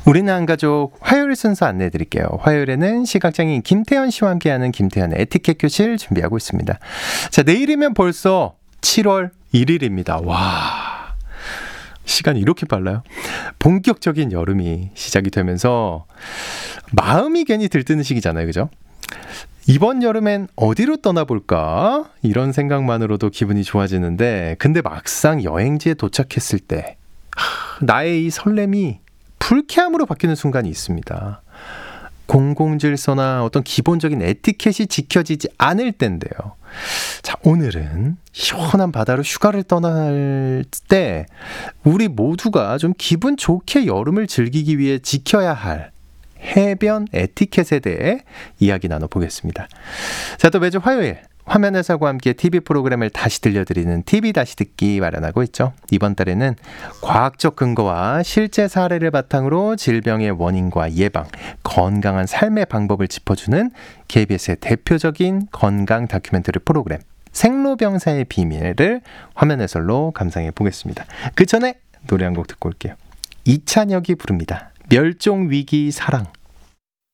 우리는 한가족 화요일 순서 안내해드릴게요. 화요일에는 시각장애인 김태현 씨와 함께하는 김태현의 에티켓 교실 준비하고 있습니다. 자, 내일이면 벌써 7월 1일입니다. 와, 시간이 이렇게 빨라요? 본격적인 여름이 시작이 되면서 마음이 괜히 들뜨는 시기잖아요, 그죠? 이번 여름엔 어디로 떠나볼까? 이런 생각만으로도 기분이 좋아지는데, 근데 막상 여행지에 도착했을 때 나의 이 설렘이 불쾌함으로 바뀌는 순간이 있습니다. 공공질서나 어떤 기본적인 에티켓이 지켜지지 않을 때인데요. 자, 오늘은 시원한 바다로 휴가를 떠날 때 우리 모두가 좀 기분 좋게 여름을 즐기기 위해 지켜야 할 해변 에티켓에 대해 이야기 나눠보겠습니다. 자, 또 매주 화요일 화면 해설과 함께 TV 프로그램을 다시 들려드리는 TV 다시 듣기 마련하고 있죠. 이번 달에는 과학적 근거와 실제 사례를 바탕으로 질병의 원인과 예방, 건강한 삶의 방법을 짚어주는 KBS의 대표적인 건강 다큐멘터리 프로그램 생로병사의 비밀을 화면 해설로 감상해 보겠습니다. 그 전에 노래 한 곡 듣고 올게요. 이찬혁이 부릅니다. 멸종위기 사랑.